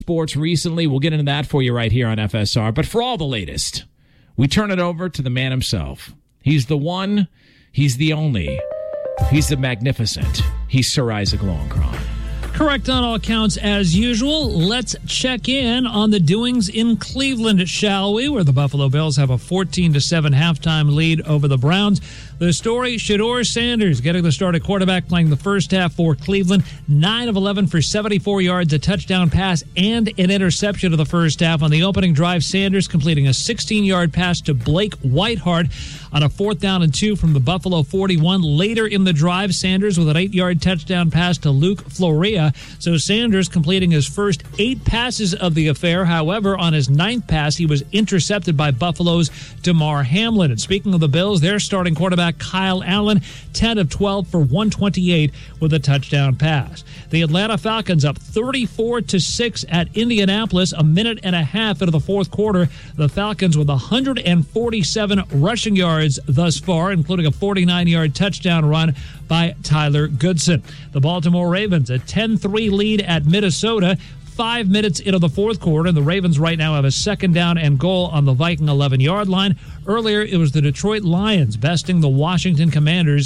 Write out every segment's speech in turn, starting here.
sports recently. We'll get into that for you right here on FSR. But for all the latest, we turn it over to the man himself. He's the one. He's the only. He's the magnificent. He's Sir Isaac Lowenkron. Correct on all counts as usual. Let's check in on the doings in Cleveland, shall we? Where the Buffalo Bills have a 14-7 halftime lead over the Browns. The story, Shedeur Sanders getting the start at quarterback, playing the first half for Cleveland. 9 of 11 for 74 yards, a touchdown pass, and an interception of the first half. On the opening drive, Sanders completing a 16-yard pass to Blake Whiteheart on a 4th down and 2 from the Buffalo 41. Later in the drive, Sanders with an 8-yard touchdown pass to Luke Florea. So Sanders completing his first 8 passes of the affair. However, on his 9th pass, he was intercepted by Buffalo's Damar Hamlin. And speaking of the Bills, their starting quarterback, Kyle Allen, 10 of 12 for 128 with a touchdown pass. The Atlanta Falcons up 34-6 at Indianapolis, a minute and a half into the fourth quarter. The Falcons with 147 rushing yards thus far, including a 49-yard touchdown run by Tyler Goodson. The Baltimore Ravens a 10-3 lead at Minnesota. 5 minutes into the fourth quarter, and the Ravens right now have a 2nd down and goal on the Viking 11-yard line. Earlier, it was the Detroit Lions besting the Washington Commanders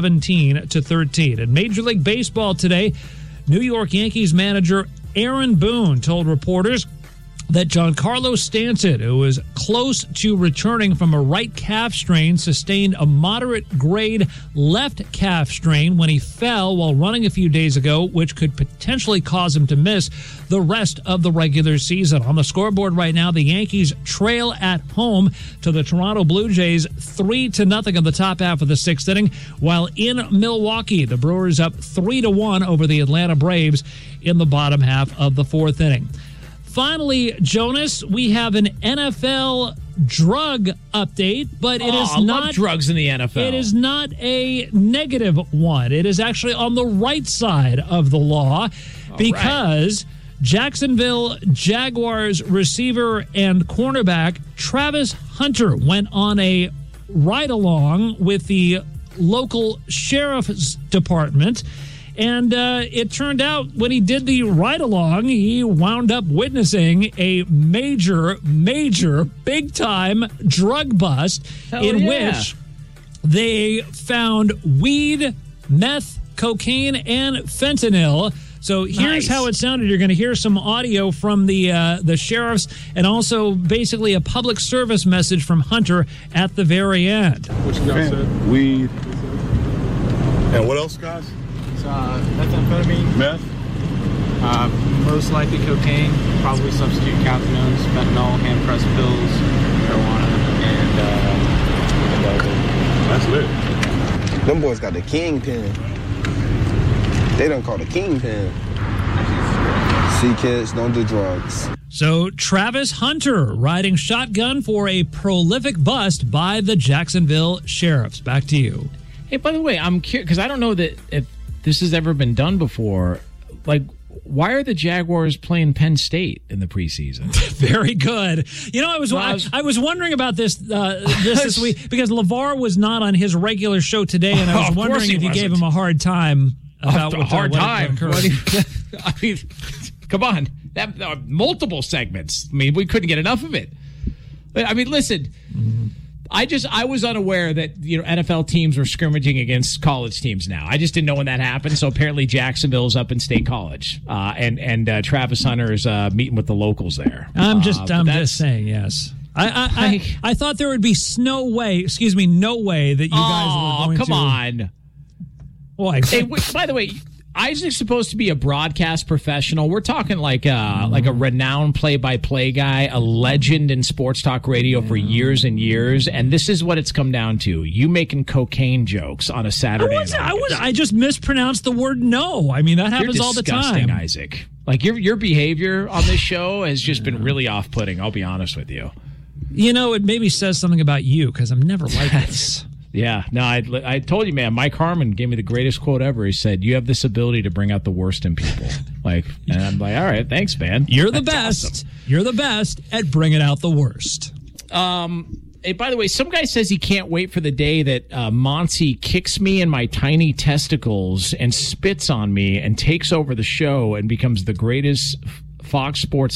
17-13. In Major League Baseball today, New York Yankees manager Aaron Boone told reporters that Giancarlo Stanton, who was close to returning from a right calf strain, sustained a moderate-grade left calf strain when he fell while running a few days ago, which could potentially cause him to miss the rest of the regular season. On the scoreboard right now, the Yankees trail at home to the Toronto Blue Jays 3-0 in the top half of the 6th inning, while in Milwaukee, the Brewers up 3-1 over the Atlanta Braves in the bottom half of the 4th inning. Finally, Jonas, we have an NFL drug update, but it is I not love drugs in the NFL. It is not a negative one. It is actually on the right side of the law because Jacksonville Jaguars receiver and cornerback Travis Hunter went on a ride-along with the local sheriff's department. And it turned out when he did the ride-along, he wound up witnessing a major, big-time drug bust which they found weed, meth, cocaine, and fentanyl. So here's how it sounded. You're going to hear some audio from the sheriffs and also basically a public service message from Hunter at the very end. What you got, sir? Weed. And what else, guys? Methamphetamine. Meth? Most likely cocaine, probably substitute cathinones, fentanyl, hand-pressed pills, marijuana, and that's lit. Them boys got the kingpin. They don't call the kingpin. See, kids, don't do drugs. So Travis Hunter riding shotgun for a prolific bust by the Jacksonville Sheriffs. Back to you. Hey, by the way, I'm curious because I don't know that if this has ever been done before. Like, why are the Jaguars playing Penn State in the preseason? Very good. You know, I was wondering about this this week because LeVar was not on his regular show today, and I was wondering if you gave him a hard time about what occurred. I mean, come on, that multiple segments. I mean, we couldn't get enough of it. I mean, listen. Mm-hmm. I was unaware that NFL teams were scrimmaging against college teams now. I just didn't know when that happened. So apparently Jacksonville's up in State College, and Travis Hunter is meeting with the locals there. I'm just saying, yes. I thought there would be no way that you guys were going to. Come on. Boy, hey, by the way, Isaac's supposed to be a broadcast professional. We're talking like a renowned play-by-play guy, a legend in sports talk radio for years and years. And this is what it's come down to: you making cocaine jokes on a Saturday night. I just mispronounced the word "no." I mean, that happens all the time. Isaac. Like your behavior on this show has just been really off-putting. I'll be honest with you. You know, it maybe says something about you because I'm never like this. Yeah, no, I told you, man. Mike Harmon gave me the greatest quote ever. He said, "You have this ability to bring out the worst in people." And I'm like, all right, thanks, man. You're the best. Awesome. You're the best at bringing out the worst. Hey, by the way, some guy says he can't wait for the day that Monty kicks me in my tiny testicles and spits on me and takes over the show and becomes the greatest Fox Sports